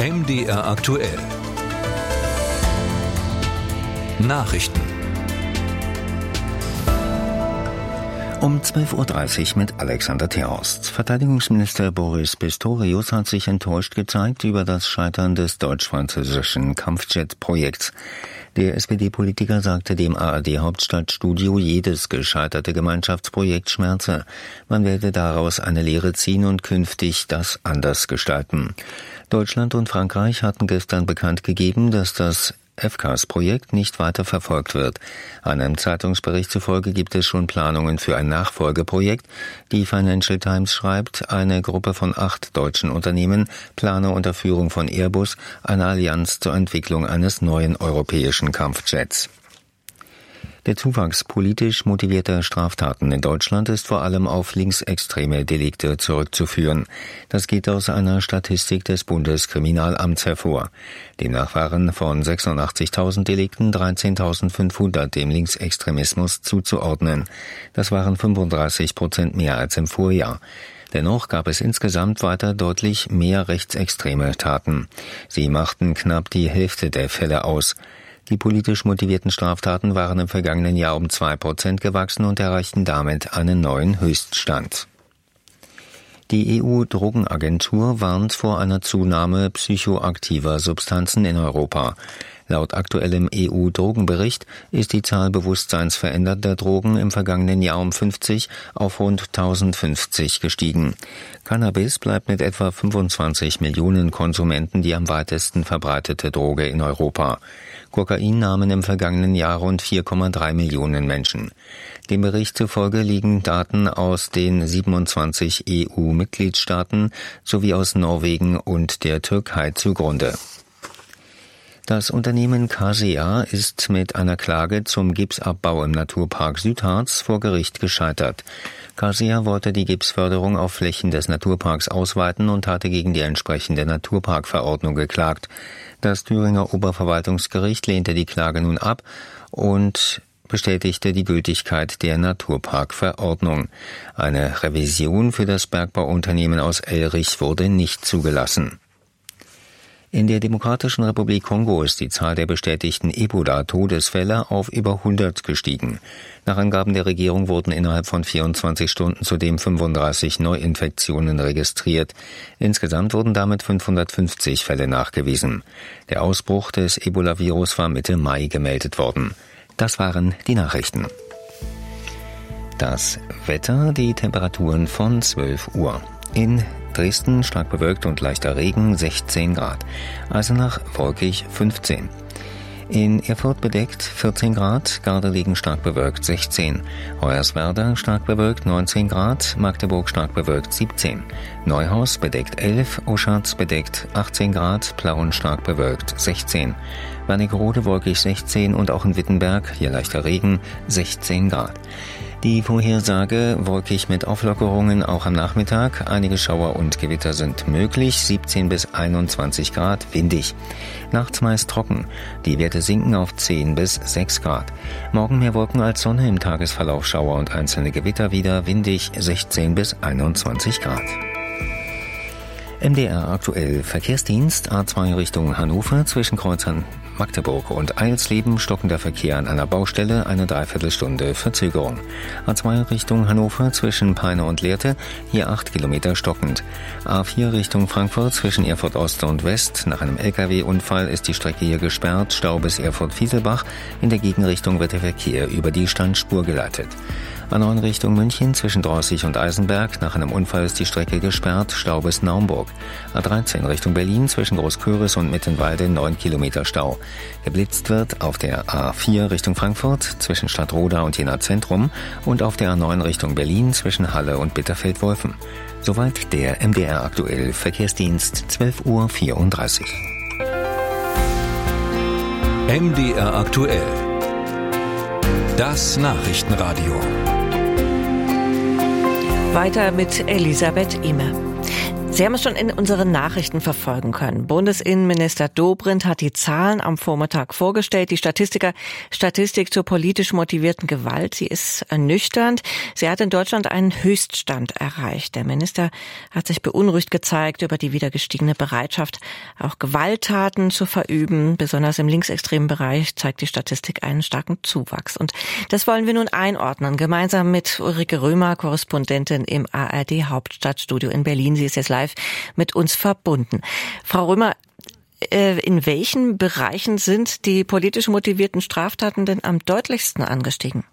MDR aktuell. Nachrichten. Um 12.30 Uhr mit Alexander Terhorst. Verteidigungsminister Boris Pistorius hat sich enttäuscht gezeigt über das Scheitern des deutsch-französischen Kampfjet-Projekts. Der SPD-Politiker sagte dem ARD-Hauptstadtstudio, jedes gescheiterte Gemeinschaftsprojekt schmerze. Man werde daraus eine Lehre ziehen und künftig das anders gestalten. Deutschland und Frankreich hatten gestern bekannt gegeben, dass das FCAS-Projekt nicht weiter verfolgt wird. Einem Zeitungsbericht zufolge gibt es schon Planungen für ein Nachfolgeprojekt. Die Financial Times schreibt, eine Gruppe von 8 deutschen Unternehmen plane unter Führung von Airbus eine Allianz zur Entwicklung eines neuen europäischen Kampfjets. Der Zuwachs politisch motivierter Straftaten in Deutschland ist vor allem auf linksextreme Delikte zurückzuführen. Das geht aus einer Statistik des Bundeskriminalamts hervor. Demnach waren von 86.000 Delikten 13.500 dem Linksextremismus zuzuordnen. Das waren 35% mehr als im Vorjahr. Dennoch gab es insgesamt weiter deutlich mehr rechtsextreme Taten. Sie machten knapp die Hälfte der Fälle aus. Die politisch motivierten Straftaten waren im vergangenen Jahr um 2% gewachsen und erreichten damit einen neuen Höchststand. Die EU-Drogenagentur warnt vor einer Zunahme psychoaktiver Substanzen in Europa. Laut aktuellem EU-Drogenbericht ist die Zahl bewusstseinsveränderter Drogen im vergangenen Jahr um 50 auf rund 1050 gestiegen. Cannabis bleibt mit etwa 25 Millionen Konsumenten die am weitesten verbreitete Droge in Europa. Kokain nahmen im vergangenen Jahr rund 4,3 Millionen Menschen. Dem Bericht zufolge liegen Daten aus den 27 EU-Mitgliedstaaten sowie aus Norwegen und der Türkei zugrunde. Das Unternehmen KSEA ist mit einer Klage zum Gipsabbau im Naturpark Südharz vor Gericht gescheitert. KSEA wollte die Gipsförderung auf Flächen des Naturparks ausweiten und hatte gegen die entsprechende Naturparkverordnung geklagt. Das Thüringer Oberverwaltungsgericht lehnte die Klage nun ab und bestätigte die Gültigkeit der Naturparkverordnung. Eine Revision für das Bergbauunternehmen aus Elrich wurde nicht zugelassen. In der Demokratischen Republik Kongo ist die Zahl der bestätigten Ebola-Todesfälle auf über 100 gestiegen. Nach Angaben der Regierung wurden innerhalb von 24 Stunden zudem 35 Neuinfektionen registriert. Insgesamt wurden damit 550 Fälle nachgewiesen. Der Ausbruch des Ebola-Virus war Mitte Mai gemeldet worden. Das waren die Nachrichten. Das Wetter, die Temperaturen von 12 Uhr. In Dresden stark bewölkt und leichter Regen 16 Grad. Eisenach wolkig 15. In Erfurt bedeckt 14 Grad, Gardelegen stark bewölkt 16. Hoyerswerda stark bewölkt 19 Grad, Magdeburg stark bewölkt 17. Neuhaus bedeckt 11, Oschatz bedeckt 18 Grad, Plauen stark bewölkt 16. Wernigerode wolkig 16 und auch in Wittenberg, hier leichter Regen, 16 Grad. Die Vorhersage wolkig mit Auflockerungen auch am Nachmittag. Einige Schauer und Gewitter sind möglich, 17 bis 21 Grad, windig. Nachts meist trocken. Die Werte sinken auf 10 bis 6 Grad. Morgen mehr Wolken als Sonne, im Tagesverlauf Schauer und einzelne Gewitter wieder, windig 16 bis 21 Grad. MDR aktuell Verkehrsdienst A2 Richtung Hannover zwischen Kreuzern Magdeburg und Eilsleben stockender Verkehr an einer Baustelle, eine Dreiviertelstunde Verzögerung. A2 Richtung Hannover zwischen Peine und Lehrte, hier 8 Kilometer stockend. A4 Richtung Frankfurt zwischen Erfurt Ost und West, nach einem LKW-Unfall ist die Strecke hier gesperrt, Stau bis Erfurt-Fieselbach. In der Gegenrichtung wird der Verkehr über die Standspur geleitet. A9 Richtung München zwischen Drossig und Eisenberg. Nach einem Unfall ist die Strecke gesperrt, Stau bis Naumburg. A13 Richtung Berlin zwischen Großköris und Mittenwalde 9 Kilometer Stau. Geblitzt wird auf der A4 Richtung Frankfurt zwischen Stadtroda und Jena Zentrum und auf der A9 Richtung Berlin zwischen Halle und Bitterfeld-Wolfen. Soweit der MDR aktuell Verkehrsdienst 12.34 Uhr. MDR aktuell. Das Nachrichtenradio. Weiter mit Elisabeth Ehme. Sie haben es schon in unseren Nachrichten verfolgen können. Bundesinnenminister Dobrindt hat die Zahlen am Vormittag vorgestellt. Die Statistik zur politisch motivierten Gewalt, sie ist ernüchternd. Sie hat in Deutschland einen Höchststand erreicht. Der Minister hat sich beunruhigt gezeigt über die wieder gestiegene Bereitschaft, auch Gewalttaten zu verüben. Besonders im linksextremen Bereich zeigt die Statistik einen starken Zuwachs. Und das wollen wir nun einordnen, gemeinsam mit Ulrike Römer, Korrespondentin im ARD Hauptstadtstudio in Berlin. Sie ist jetzt live mit uns verbunden. Frau Römer, in welchen Bereichen sind die politisch motivierten Straftaten denn am deutlichsten angestiegen?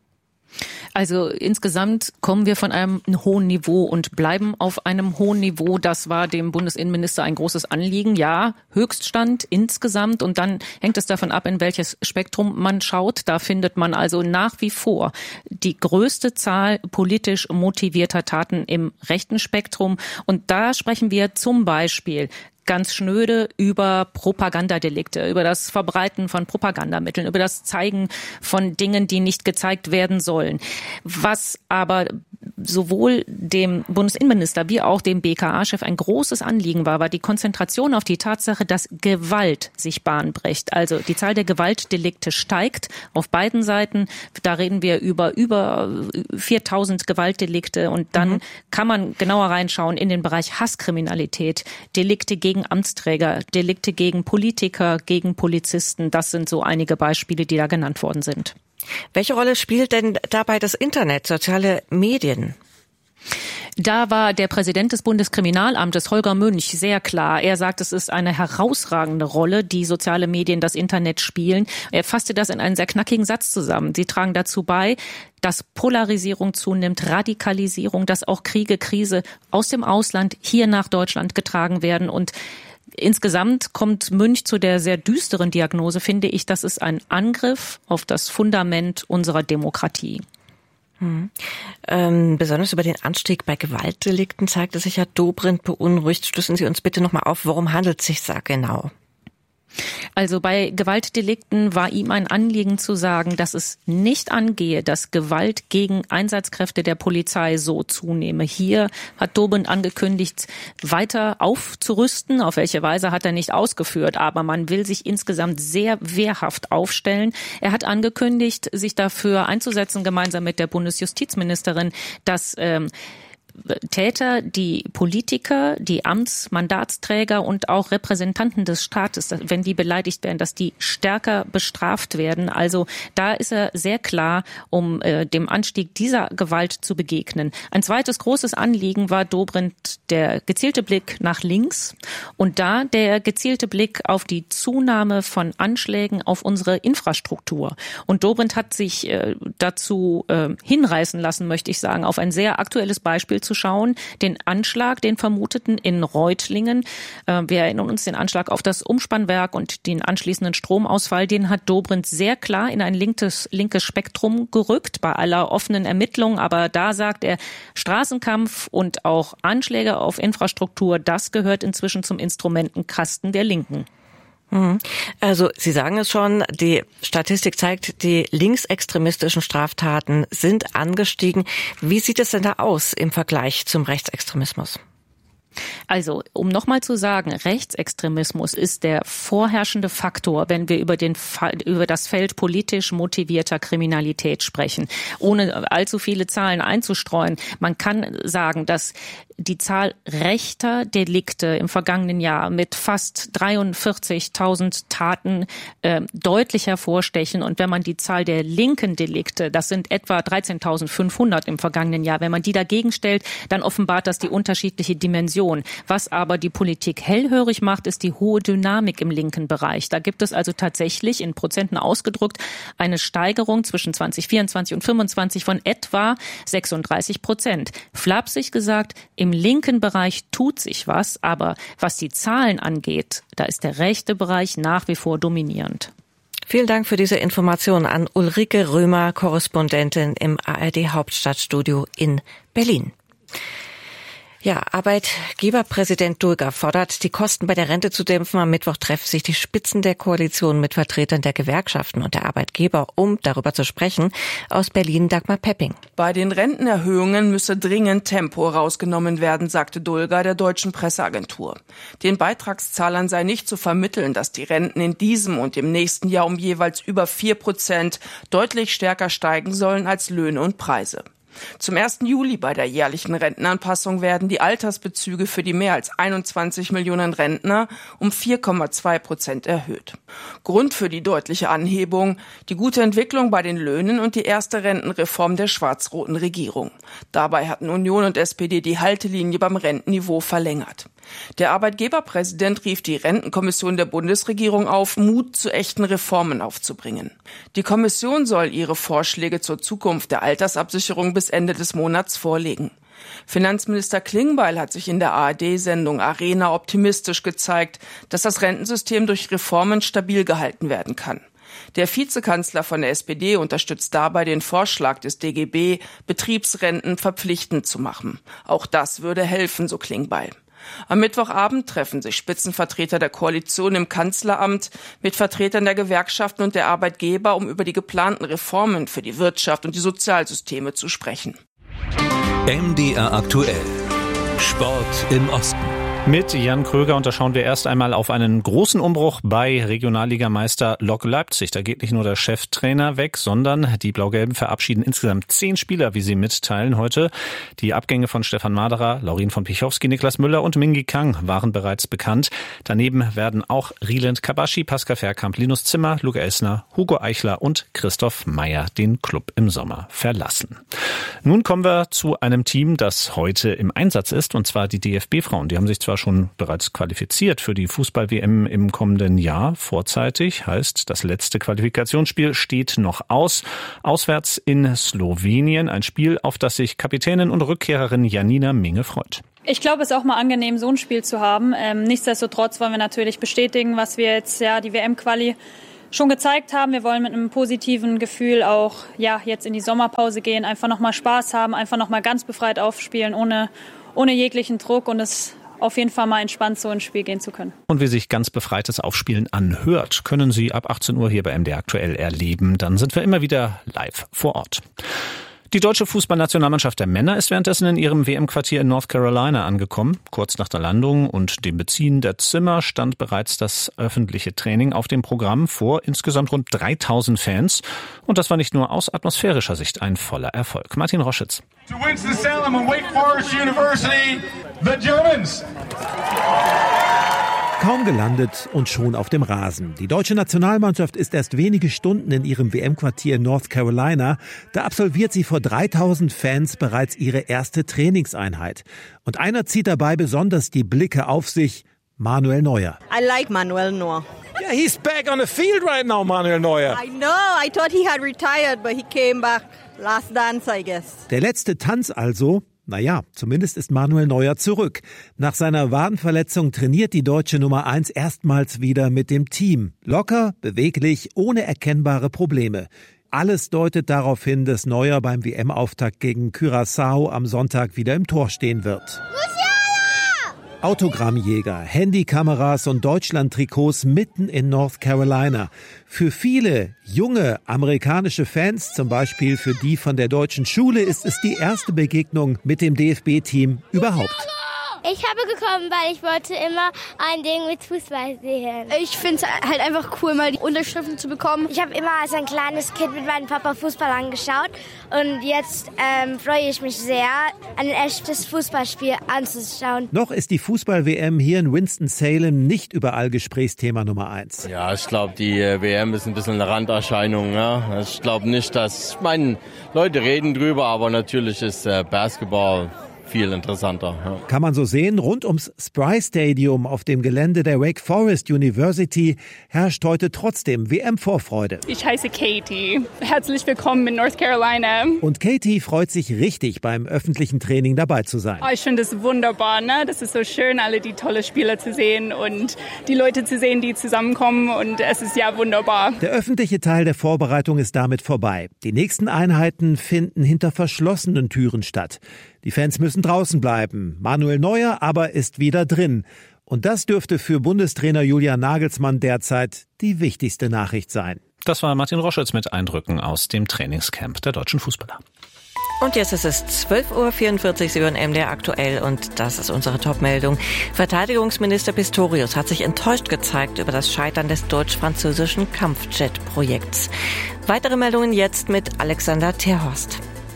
Also insgesamt kommen wir von einem hohen Niveau und bleiben auf einem hohen Niveau. Das war dem Bundesinnenminister ein großes Anliegen. Ja, Höchststand insgesamt. Und dann hängt es davon ab, in welches Spektrum man schaut. Da findet man also nach wie vor die größte Zahl politisch motivierter Taten im rechten Spektrum. Und da sprechen wir zum Beispiel ganz schnöde über Propagandadelikte, über das Verbreiten von Propagandamitteln, über das Zeigen von Dingen, die nicht gezeigt werden sollen. Was aber sowohl dem Bundesinnenminister wie auch dem BKA-Chef ein großes Anliegen war die Konzentration auf die Tatsache, dass Gewalt sich Bahn bricht. Also die Zahl der Gewaltdelikte steigt auf beiden Seiten. Da reden wir über 4.000 Gewaltdelikte und dann kann man genauer reinschauen in den Bereich Hasskriminalität, Delikte gegen Amtsträger, Delikte gegen Politiker, gegen Polizisten. Das sind so einige Beispiele, die da genannt worden sind. Welche Rolle spielt denn dabei das Internet, soziale Medien? Da war der Präsident des Bundeskriminalamtes, Holger Münch, sehr klar. Er sagt, es ist eine herausragende Rolle, die soziale Medien, das Internet spielen. Er fasste das in einen sehr knackigen Satz zusammen. Sie tragen dazu bei, dass Polarisierung zunimmt, Radikalisierung, dass auch Kriege, Krise aus dem Ausland hier nach Deutschland getragen werden. Und insgesamt kommt Münch zu der sehr düsteren Diagnose, finde ich, das ist ein Angriff auf das Fundament unserer Demokratie. Besonders über den Anstieg bei Gewaltdelikten zeigte sich ja Dobrindt beunruhigt. Schlüsseln Sie uns bitte nochmal auf, worum handelt es sich da genau? Also bei Gewaltdelikten war ihm ein Anliegen zu sagen, dass es nicht angehe, dass Gewalt gegen Einsatzkräfte der Polizei so zunehme. Hier hat Dobrindt angekündigt, weiter aufzurüsten. Auf welche Weise hat er nicht ausgeführt, aber man will sich insgesamt sehr wehrhaft aufstellen. Er hat angekündigt, sich dafür einzusetzen, gemeinsam mit der Bundesjustizministerin, dass Täter, die Politiker, die Amtsmandatsträger und auch Repräsentanten des Staates, wenn die beleidigt werden, dass die stärker bestraft werden. Also da ist er sehr klar, um dem Anstieg dieser Gewalt zu begegnen. Ein zweites großes Anliegen war Dobrindt der gezielte Blick nach links und da der gezielte Blick auf die Zunahme von Anschlägen auf unsere Infrastruktur. Und Dobrindt hat sich dazu hinreißen lassen, möchte ich sagen, auf ein sehr aktuelles Beispiel zu schauen, den Anschlag, den Vermuteten in Reutlingen. Wir erinnern uns den Anschlag auf das Umspannwerk und den anschließenden Stromausfall, den hat Dobrindt sehr klar in ein linkes Spektrum gerückt, bei aller offenen Ermittlung. Aber da sagt er, Straßenkampf und auch Anschläge auf Infrastruktur, das gehört inzwischen zum Instrumentenkasten der Linken. Also Sie sagen es schon, die Statistik zeigt, die linksextremistischen Straftaten sind angestiegen. Wie sieht es denn da aus im Vergleich zum Rechtsextremismus? Also, um nochmal zu sagen, Rechtsextremismus ist der vorherrschende Faktor, wenn wir über das Feld politisch motivierter Kriminalität sprechen. Ohne allzu viele Zahlen einzustreuen, man kann sagen, dass die Zahl rechter Delikte im vergangenen Jahr mit fast 43.000 Taten deutlich hervorstechen. Und wenn man die Zahl der linken Delikte, das sind etwa 13.500 im vergangenen Jahr, wenn man die dagegen stellt, dann offenbart das die unterschiedliche Dimension. Was aber die Politik hellhörig macht, ist die hohe Dynamik im linken Bereich. Da gibt es also tatsächlich in Prozenten ausgedrückt eine Steigerung zwischen 2024 und 2025 von etwa 36%. Flapsig gesagt, im linken Bereich tut sich was, aber was die Zahlen angeht, da ist der rechte Bereich nach wie vor dominierend. Vielen Dank für diese Information an Ulrike Römer, Korrespondentin im ARD Hauptstadtstudio in Berlin. Ja, Arbeitgeberpräsident Dulger fordert, die Kosten bei der Rente zu dämpfen. Am Mittwoch treffen sich die Spitzen der Koalition mit Vertretern der Gewerkschaften und der Arbeitgeber, um darüber zu sprechen. Aus Berlin Dagmar Pepping. Bei den Rentenerhöhungen müsse dringend Tempo rausgenommen werden, sagte Dulger der deutschen Presseagentur. Den Beitragszahlern sei nicht zu vermitteln, dass die Renten in diesem und im nächsten Jahr um jeweils über 4% deutlich stärker steigen sollen als Löhne und Preise. Zum 1. Juli bei der jährlichen Rentenanpassung werden die Altersbezüge für die mehr als 21 Millionen Rentner um 4,2% erhöht. Grund für die deutliche Anhebung: die gute Entwicklung bei den Löhnen und die erste Rentenreform der schwarz-roten Regierung. Dabei hatten Union und SPD die Haltelinie beim Rentenniveau verlängert. Der Arbeitgeberpräsident rief die Rentenkommission der Bundesregierung auf, Mut zu echten Reformen aufzubringen. Die Kommission soll ihre Vorschläge zur Zukunft der Altersabsicherung bis Ende des Monats vorlegen. Finanzminister Klingbeil hat sich in der ARD-Sendung Arena optimistisch gezeigt, dass das Rentensystem durch Reformen stabil gehalten werden kann. Der Vizekanzler von der SPD unterstützt dabei den Vorschlag des DGB, Betriebsrenten verpflichtend zu machen. Auch das würde helfen, so Klingbeil. Am Mittwochabend treffen sich Spitzenvertreter der Koalition im Kanzleramt mit Vertretern der Gewerkschaften und der Arbeitgeber, um über die geplanten Reformen für die Wirtschaft und die Sozialsysteme zu sprechen. MDR aktuell. Sport im Osten. Mit Jan Kröger, und da schauen wir erst einmal auf einen großen Umbruch bei Regionalligameister Lok Leipzig. Da geht nicht nur der Cheftrainer weg, sondern die Blau-Gelben verabschieden insgesamt 10 Spieler, wie sie mitteilen heute. Die Abgänge von Stefan Maderer, Laurin von Pichowski, Niklas Müller und Mingi Kang waren bereits bekannt. Daneben werden auch Rieland Kabaschi, Pascal Verkamp, Linus Zimmer, Luke Elsner, Hugo Eichler und Christoph Meyer den Club im Sommer verlassen. Nun kommen wir zu einem Team, das heute im Einsatz ist, und zwar die DFB-Frauen. Die haben sich zwar schon bereits qualifiziert für die Fußball-WM im kommenden Jahr. Vorzeitig heißt, das letzte Qualifikationsspiel steht noch aus. Auswärts in Slowenien. Ein Spiel, auf das sich Kapitänin und Rückkehrerin Janina Minge freut. Ich glaube, es ist auch mal angenehm, so ein Spiel zu haben. Nichtsdestotrotz wollen wir natürlich bestätigen, was wir jetzt die WM-Quali schon gezeigt haben. Wir wollen mit einem positiven Gefühl auch jetzt in die Sommerpause gehen, einfach nochmal Spaß haben, einfach nochmal ganz befreit aufspielen, ohne jeglichen Druck, und es auf jeden Fall mal entspannt so ins Spiel gehen zu können. Und wie sich ganz befreites Aufspielen anhört, können Sie ab 18 Uhr hier bei MDR aktuell erleben. Dann sind wir immer wieder live vor Ort. Die deutsche Fußballnationalmannschaft der Männer ist währenddessen in ihrem WM-Quartier in North Carolina angekommen. Kurz nach der Landung und dem Beziehen der Zimmer stand bereits das öffentliche Training auf dem Programm vor insgesamt rund 3000 Fans. Und das war nicht nur aus atmosphärischer Sicht ein voller Erfolg. Martin Roschitz. To Winston-Salem and Wake Forest University, the Germans. Kaum gelandet und schon auf dem Rasen. Die deutsche Nationalmannschaft ist erst wenige Stunden in ihrem WM-Quartier in North Carolina. Da absolviert sie vor 3000 Fans bereits ihre erste Trainingseinheit. Und einer zieht dabei besonders die Blicke auf sich: Manuel Neuer. I like Manuel Neuer. Yeah, he's back on the field right now, Manuel Neuer. I know. I thought he had retired, but he came back. Last dance, I guess. Der letzte Tanz also. Naja, zumindest ist Manuel Neuer zurück. Nach seiner Wadenverletzung trainiert die deutsche Nummer 1 erstmals wieder mit dem Team. Locker, beweglich, ohne erkennbare Probleme. Alles deutet darauf hin, dass Neuer beim WM-Auftakt gegen Curaçao am Sonntag wieder im Tor stehen wird. Autogrammjäger, Handykameras und Deutschland-Trikots mitten in North Carolina. Für viele junge amerikanische Fans, zum Beispiel für die von der deutschen Schule, ist es die erste Begegnung mit dem DFB-Team überhaupt. Ich habe gekommen, weil ich wollte immer ein Ding mit Fußball sehen. Ich finde es halt einfach cool, mal die Unterschriften zu bekommen. Ich habe immer als ein kleines Kind mit meinem Papa Fußball angeschaut. Und jetzt freue ich mich sehr, ein echtes Fußballspiel anzuschauen. Noch ist die Fußball-WM hier in Winston-Salem nicht überall Gesprächsthema Nummer 1. Ja, ich glaube, die WM ist ein bisschen eine Randerscheinung. Ja? Ich glaube nicht, dass... Ich meine, Leute reden drüber, aber natürlich ist Basketball viel interessanter. Ja. Kann man so sehen, rund ums Spry Stadium auf dem Gelände der Wake Forest University herrscht heute trotzdem WM-Vorfreude. Ich heiße Katie. Herzlich willkommen in North Carolina. Und Katie freut sich richtig, beim öffentlichen Training dabei zu sein. Ich finde es wunderbar, ne? Das ist so schön, alle die tolle Spieler zu sehen und die Leute zu sehen, die zusammenkommen, und es ist ja wunderbar. Der öffentliche Teil der Vorbereitung ist damit vorbei. Die nächsten Einheiten finden hinter verschlossenen Türen statt. Die Fans müssen draußen bleiben. Manuel Neuer aber ist wieder drin. Und das dürfte für Bundestrainer Julian Nagelsmann derzeit die wichtigste Nachricht sein. Das war Martin Roschitz mit Eindrücken aus dem Trainingscamp der deutschen Fußballer. Und jetzt ist es 12.44 Uhr, Sie hören MDR aktuell und das ist unsere Top-Meldung. Verteidigungsminister Pistorius hat sich enttäuscht gezeigt über das Scheitern des deutsch-französischen Kampfjet-Projekts. Weitere Meldungen jetzt mit Alexander Terhorst.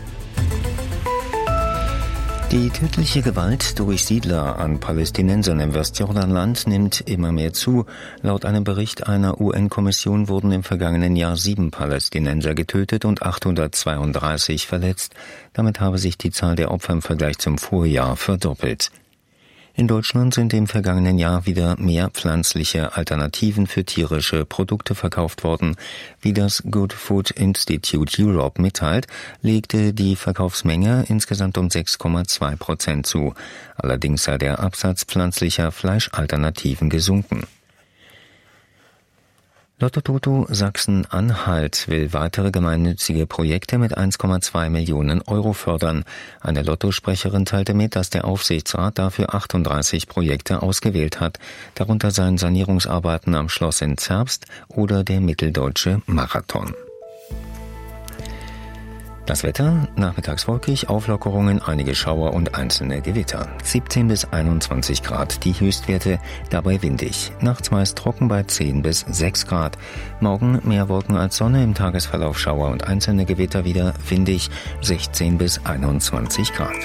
Die tödliche Gewalt durch Siedler an Palästinensern im Westjordanland nimmt immer mehr zu. Laut einem Bericht einer UN-Kommission wurden im vergangenen Jahr 7 Palästinenser getötet und 832 verletzt. Damit habe sich die Zahl der Opfer im Vergleich zum Vorjahr verdoppelt. In Deutschland sind im vergangenen Jahr wieder mehr pflanzliche Alternativen für tierische Produkte verkauft worden. Wie das Good Food Institute Europe mitteilt, legte die Verkaufsmenge insgesamt um 6,2% zu. Allerdings sei der Absatz pflanzlicher Fleischalternativen gesunken. Lotto Toto Sachsen-Anhalt will weitere gemeinnützige Projekte mit 1,2 Millionen Euro fördern. Eine Lottosprecherin teilte mit, dass der Aufsichtsrat dafür 38 Projekte ausgewählt hat. Darunter seien Sanierungsarbeiten am Schloss in Zerbst oder der Mitteldeutsche Marathon. Das Wetter, nachmittags wolkig, Auflockerungen, einige Schauer und einzelne Gewitter. 17 bis 21 Grad die Höchstwerte, dabei windig. Nachts meist trocken bei 10 bis 6 Grad. Morgen mehr Wolken als Sonne, im Tagesverlauf Schauer und einzelne Gewitter wieder windig, 16 bis 21 Grad.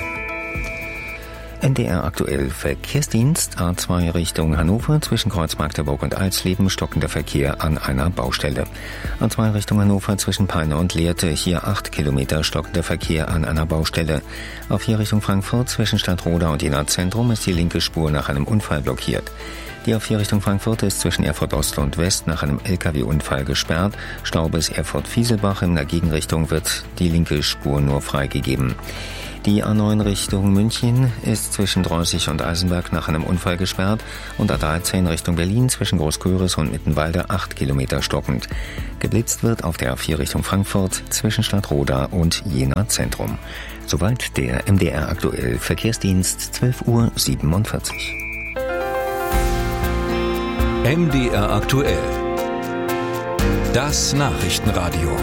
MDR aktuell Verkehrsdienst, A2 Richtung Hannover, zwischen Kreuz Magdeburg und Alsleben, stockender Verkehr an einer Baustelle. A2 Richtung Hannover, zwischen Peine und Lehrte, hier 8 Kilometer stockender Verkehr an einer Baustelle. A4 Richtung Frankfurt, zwischen Stadtroda und Jena Zentrum, ist die linke Spur nach einem Unfall blockiert. Die A4 Richtung Frankfurt ist zwischen Erfurt Ost und West nach einem LKW-Unfall gesperrt. Stau bis Erfurt-Fieselbach, in der Gegenrichtung wird die linke Spur nur freigegeben. Die A9 Richtung München ist zwischen Dreußig und Eisenberg nach einem Unfall gesperrt und A13 Richtung Berlin zwischen Großköris und Mittenwalde 8 Kilometer stockend. Geblitzt wird auf der A4 Richtung Frankfurt zwischen Stadtroda und Jena Zentrum. Soweit der MDR aktuell Verkehrsdienst, 12:47 Uhr. MDR aktuell. Das Nachrichtenradio.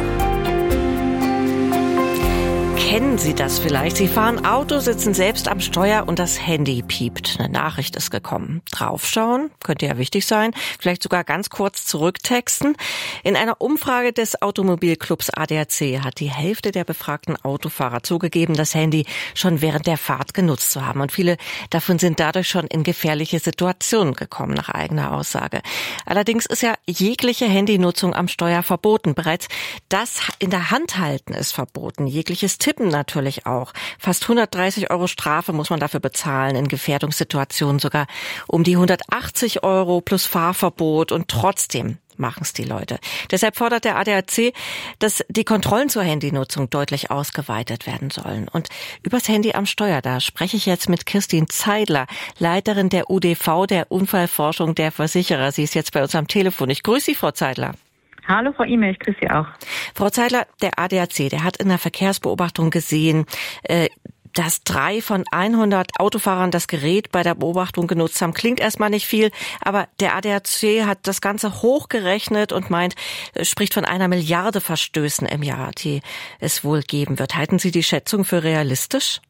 Kennen Sie das vielleicht? Sie fahren Auto, sitzen selbst am Steuer und das Handy piept. Eine Nachricht ist gekommen. Draufschauen, könnte ja wichtig sein. Vielleicht sogar ganz kurz zurücktexten. In einer Umfrage des Automobilclubs ADAC hat die Hälfte der befragten Autofahrer zugegeben, das Handy schon während der Fahrt genutzt zu haben. Und viele davon sind dadurch schon in gefährliche Situationen gekommen, nach eigener Aussage. Allerdings ist ja jegliche Handynutzung am Steuer verboten. Bereits das in der Hand halten ist verboten. Jegliches Tippen natürlich auch. Fast 130 € Strafe muss man dafür bezahlen, in Gefährdungssituationen sogar um die 180 € plus Fahrverbot und trotzdem machen es die Leute. Deshalb fordert der ADAC, dass die Kontrollen zur Handynutzung deutlich ausgeweitet werden sollen. Und übers Handy am Steuer, da spreche ich jetzt mit Kirstin Zeidler, Leiterin der UDV, der Unfallforschung der Versicherer. Sie ist jetzt bei uns am Telefon. Ich grüße Sie, Frau Zeidler. Hallo Frau Imel, ich grüße Sie auch. Frau Zeidler, der ADAC, der hat in der Verkehrsbeobachtung gesehen, dass 3 von 100 Autofahrern das Gerät bei der Beobachtung genutzt haben. Klingt erstmal nicht viel, aber der ADAC hat das Ganze hochgerechnet und meint, spricht von 1 Milliarde Verstößen im Jahr, die es wohl geben wird. Halten Sie die Schätzung für realistisch?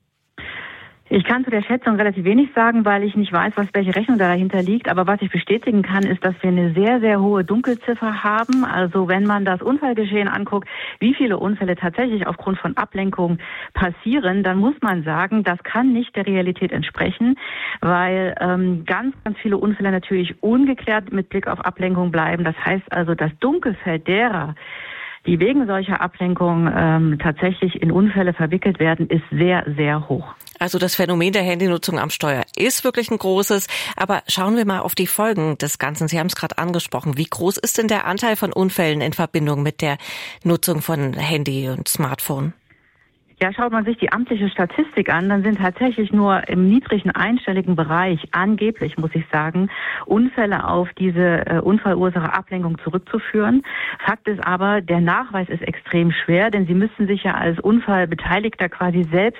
Ich kann zu der Schätzung relativ wenig sagen, weil ich nicht weiß, welche Rechnung dahinter liegt. Aber was ich bestätigen kann, ist, dass wir eine sehr, sehr hohe Dunkelziffer haben. Also wenn man das Unfallgeschehen anguckt, wie viele Unfälle tatsächlich aufgrund von Ablenkung passieren, dann muss man sagen, das kann nicht der Realität entsprechen, weil ganz, ganz viele Unfälle natürlich ungeklärt mit Blick auf Ablenkung bleiben. Das heißt also, das Dunkelfeld derer, die wegen solcher Ablenkung tatsächlich in Unfälle verwickelt werden, ist sehr, sehr hoch. Also das Phänomen der Handynutzung am Steuer ist wirklich ein großes. Aber schauen wir mal auf die Folgen des Ganzen. Sie haben es gerade angesprochen. Wie groß ist denn der Anteil von Unfällen in Verbindung mit der Nutzung von Handy und Smartphone? Ja, schaut man sich die amtliche Statistik an, dann sind tatsächlich nur im niedrigen einstelligen Bereich, angeblich muss ich sagen, Unfälle auf diese Unfallursache Ablenkung zurückzuführen. Fakt ist aber, der Nachweis ist extrem schwer, denn Sie müssen sich ja als Unfallbeteiligter quasi selbst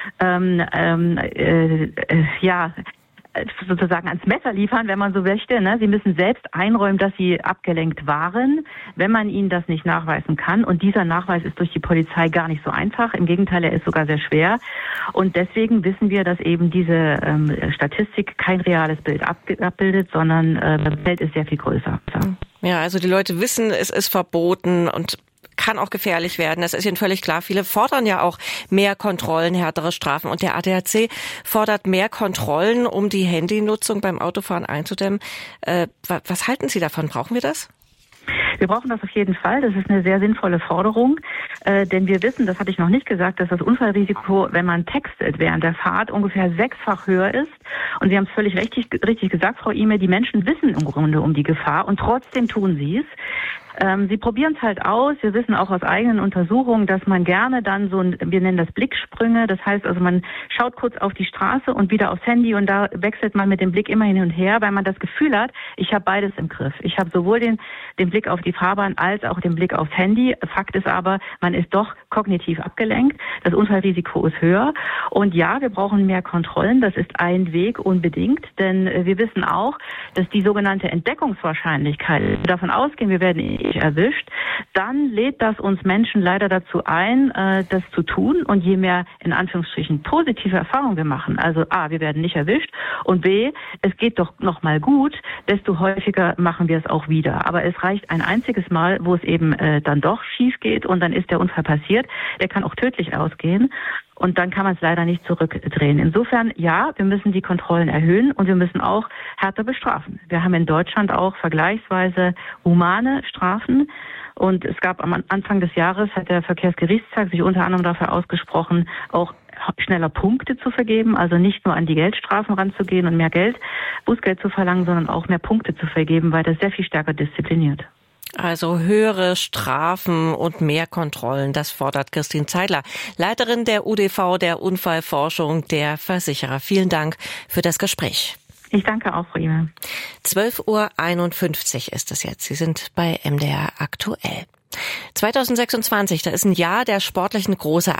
sozusagen ans Messer liefern, wenn man so möchte. Ne? Sie müssen selbst einräumen, dass Sie abgelenkt waren, wenn man Ihnen das nicht nachweisen kann. Und dieser Nachweis ist durch die Polizei gar nicht so einfach. Im Gegenteil, er ist sogar sehr schwer. Und deswegen wissen wir, dass eben diese Statistik kein reales Bild abbildet, sondern das Feld ist sehr viel größer. Ja, also die Leute wissen, es ist verboten und kann auch gefährlich werden. Das ist Ihnen völlig klar. Viele fordern ja auch mehr Kontrollen, härtere Strafen. Und der ADAC fordert mehr Kontrollen, um die Handynutzung beim Autofahren einzudämmen. Was halten Sie davon? Brauchen wir das? Wir brauchen das auf jeden Fall. Das ist eine sehr sinnvolle Forderung, denn wir wissen, das hatte ich noch nicht gesagt, dass das Unfallrisiko, wenn man textet während der Fahrt, ungefähr 6-fach höher ist. Und Sie haben es völlig richtig gesagt, Frau Ihme, die Menschen wissen im Grunde um die Gefahr und trotzdem tun sie es. Sie probieren es halt aus. Wir wissen auch aus eigenen Untersuchungen, dass man gerne dann wir nennen das Blicksprünge. Das heißt also, man schaut kurz auf die Straße und wieder aufs Handy und da wechselt man mit dem Blick immer hin und her, weil man das Gefühl hat, ich habe beides im Griff. Ich habe sowohl den Blick auf die Fahrbahn als auch den Blick aufs Handy. Fakt ist aber, man ist doch kognitiv abgelenkt. Das Unfallrisiko ist höher. Und ja, wir brauchen mehr Kontrollen. Das ist ein Weg unbedingt, denn wir wissen auch, dass die sogenannte Entdeckungswahrscheinlichkeit, davon ausgehen, wir werden erwischt, dann lädt das uns Menschen leider dazu ein, das zu tun. Und je mehr, in Anführungsstrichen, positive Erfahrungen wir machen, also A, wir werden nicht erwischt und B, es geht doch noch mal gut, desto häufiger machen wir es auch wieder. Aber es reicht ein einziges Mal, wo es eben dann doch schief geht und dann ist der Unfall passiert. Der kann auch tödlich ausgehen. Und dann kann man es leider nicht zurückdrehen. Insofern, ja, wir müssen die Kontrollen erhöhen und wir müssen auch härter bestrafen. Wir haben in Deutschland auch vergleichsweise humane Strafen. Und es gab am Anfang des Jahres, hat der Verkehrsgerichtstag sich unter anderem dafür ausgesprochen, auch schneller Punkte zu vergeben, also nicht nur an die Geldstrafen ranzugehen und mehr Bußgeld zu verlangen, sondern auch mehr Punkte zu vergeben, weil das sehr viel stärker diszipliniert. Also höhere Strafen und mehr Kontrollen, das fordert Christine Zeidler, Leiterin der UDV, der Unfallforschung der Versicherer. Vielen Dank für das Gespräch. Ich danke auch, Frau Ihme. 12:51 Uhr ist es jetzt. Sie sind bei MDR aktuell. 2026, da ist ein Jahr der sportlichen Großereignisse.